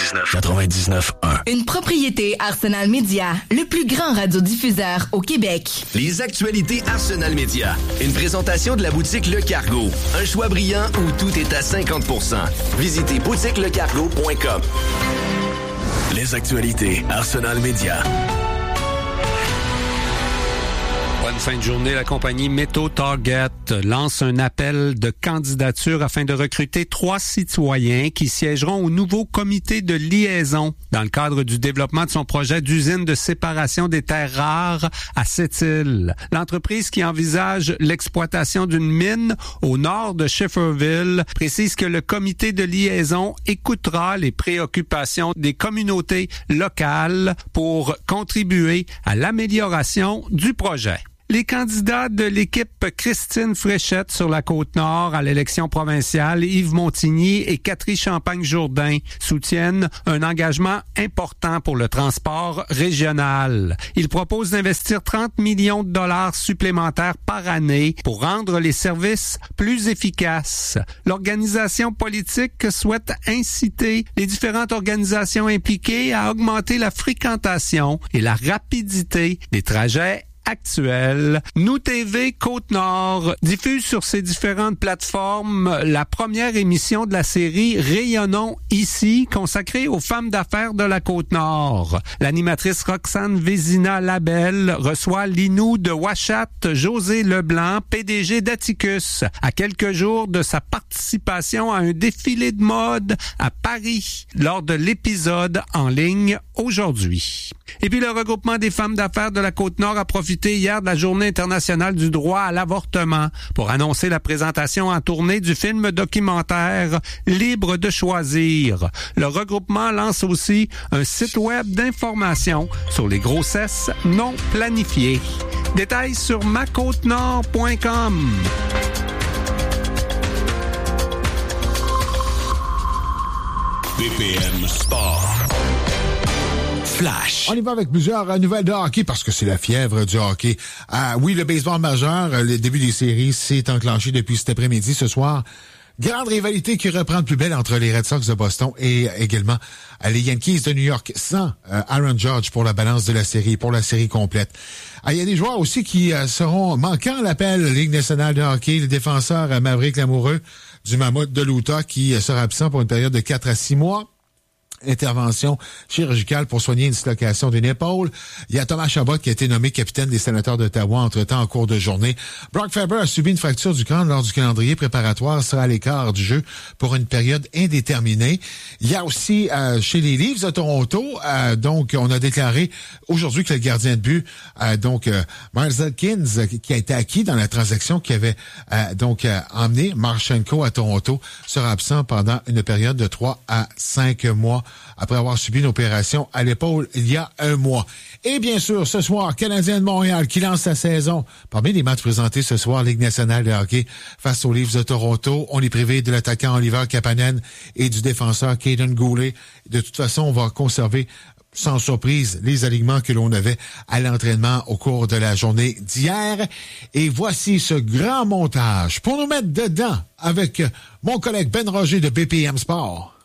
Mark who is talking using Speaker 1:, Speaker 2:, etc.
Speaker 1: 99.1.
Speaker 2: Une propriété Arsenal Média, le plus grand radiodiffuseur au Québec.
Speaker 3: Les actualités Arsenal Média. Une présentation de la boutique Le Cargo. Un choix brillant où tout est à 50%. Visitez boutiquelecargo.com.
Speaker 1: Les actualités Arsenal Média.
Speaker 4: Bonne fin de journée. La compagnie Métaux Target lance un appel de candidature afin de recruter 3 citoyens qui siégeront au nouveau comité de liaison dans le cadre du développement de son projet d'usine de séparation des terres rares à Sept-Îles. L'entreprise qui envisage l'exploitation d'une mine au nord de Schefferville précise que le comité de liaison écoutera les préoccupations des communautés locales pour contribuer à l'amélioration du projet. Les candidats de l'équipe Christine Fréchette sur la Côte-Nord à l'élection provinciale, Yves Montigny et Catherine Champagne-Jourdain, soutiennent un engagement important pour le transport régional. Ils proposent d'investir 30 millions de dollars supplémentaires par année pour rendre les services plus efficaces. L'organisation politique souhaite inciter les différentes organisations impliquées à augmenter la fréquentation et la rapidité des trajets actuelle. Nous TV Côte-Nord diffuse sur ses différentes plateformes la première émission de la série Rayonnons ici, consacrée aux femmes d'affaires de la Côte-Nord. L'animatrice Roxane Vézina-Labelle reçoit Linou de Ouachat, José Leblanc, PDG d'Atticus, à quelques jours de sa participation à un défilé de mode à Paris lors de l'épisode en ligne aujourd'hui. Et puis le regroupement des femmes d'affaires de la Côte-Nord a profité hier de la Journée internationale du droit à l'avortement pour annoncer la présentation en tournée du film documentaire Libre de choisir. Le regroupement lance aussi un site web d'information sur les grossesses non planifiées. Détails sur macôtenord.com.
Speaker 1: BPM Sport. Flash.
Speaker 5: On y va avec plusieurs nouvelles de hockey parce que c'est la fièvre du hockey. Oui, le baseball majeur, le début des séries s'est enclenché depuis cet après-midi. Ce soir, grande rivalité qui reprend de plus belle entre les Red Sox de Boston et également les Yankees de New York sans Aaron Judge pour la balance de la série, pour la série complète. Il y a des joueurs aussi qui seront manquant à l'appel Ligue nationale de hockey. Le défenseur Maverick Lamoureux du Mammouth de l'Utah qui sera absent pour une période de 4 à 6 mois. Intervention chirurgicale pour soigner une dislocation d'une épaule. Il y a Thomas Chabot qui a été nommé capitaine des Sénateurs d'Ottawa entre-temps en cours de journée. Brock Faber a subi une fracture du crâne lors du calendrier préparatoire, sera à l'écart du jeu pour une période indéterminée. Il y a aussi chez les Leafs de Toronto, donc on a déclaré aujourd'hui que le gardien de but, Miles Elkins, qui a été acquis dans la transaction qui avait emmené Marchenko à Toronto, sera absent pendant une période de 3 à 5 mois. Après avoir subi une opération à l'épaule il y a 1 mois. Et bien sûr, ce soir, Canadien de Montréal qui lance sa saison. Parmi les matchs présentés ce soir, Ligue nationale de hockey face aux Leafs de Toronto, on est privé de l'attaquant Oliver Kapanen et du défenseur Caden Goulet. De toute façon, on va conserver sans surprise les alignements que l'on avait à l'entraînement au cours de la journée d'hier. Et voici ce grand montage pour nous mettre dedans avec mon collègue Ben Roger de BPM Sport.